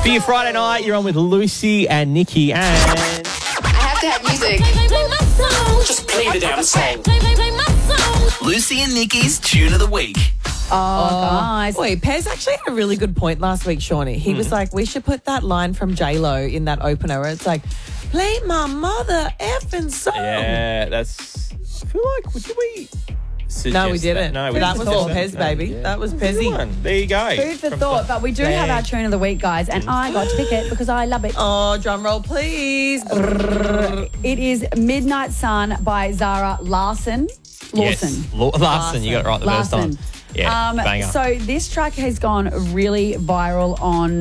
For your Friday night, you're on with Lucy and Nikki, and I have to have music. Just play the damn song. Lucy and Nikki's Tune of the Week. Guys. Wait, Pez actually had a really good point last week, Shawnee. He was like, we should put that line from J-Lo in that opener where it's like, play my mother effing song. yeah, that's. I feel like did we? No, we didn't. No, we that didn't was all suggest Pez, that. baby. Yeah. That was Good Pezzy. one. There you go. Food for thought, but we do have our tune of the week, guys, and I got to pick it because I love it. Oh, drum roll, please. It is Midnight Sun by Zara Larson. Yes. Larson, you got it right the first Larson. time. Yeah, banger. So this track has gone really viral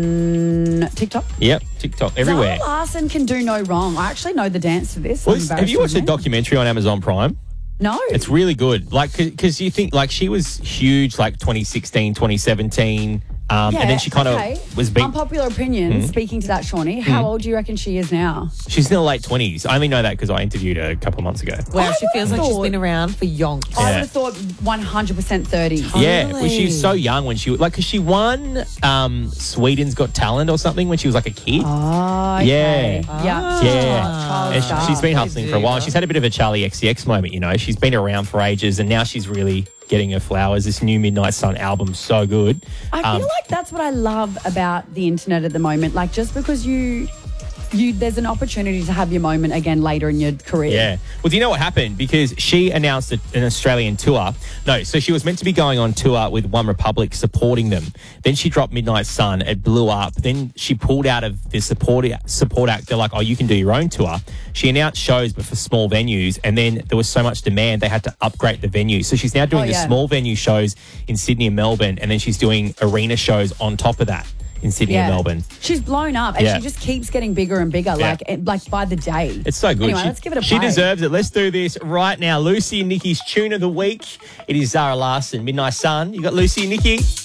on TikTok. Yep, TikTok, everywhere. Zara Larson can do no wrong. I actually know the dance to this. Well, I'm have embarrassed you watched to the admit. documentary on Amazon Prime? No. It's really good. Like, because you think, like, she was huge, like, 2016, 2017. And then she kind of was beat. Unpopular opinion, speaking to that, Shawnee, how old do you reckon she is now? She's in the late 20s. I only know that because I interviewed her a couple of months ago. Wow, she feels like she's thought- been around for yonks. I Yeah. would have thought 100% 30. Yeah, well, she was so young when she like, because she won Sweden's Got Talent or something when she was like a kid. Oh, okay. Yeah. Yeah. Yeah, and she's been hustling for a while. diva. She's had a bit of a Charlie XCX moment, you know. She's been around for ages, and now she's really getting her flowers. This new Midnight Sun album's so good. I feel like that's what I love about the internet at the moment. Like, just because you there's an opportunity to have your moment again later in your career. Yeah. Well, do you know what happened? Because she announced an Australian tour. No, so she was meant to be going on tour with One Republic supporting them. Then she dropped Midnight Sun. It blew up. Then she pulled out of the support act. They're like, oh, you can do your own tour. She announced shows, but for small venues. And then there was so much demand, they had to upgrade the venue. So she's now doing the small venue shows in Sydney and Melbourne. And then she's doing arena shows on top of that in Sydney and Melbourne. She's blown up and Yeah. she just keeps getting bigger and bigger, like by the day. It's so good. Anyway, let's give it a She play. deserves it. Let's do this right now. Lucy and Nikki's Tune of the Week. It is Zara Larson, Midnight Sun. You got Lucy and Nikki.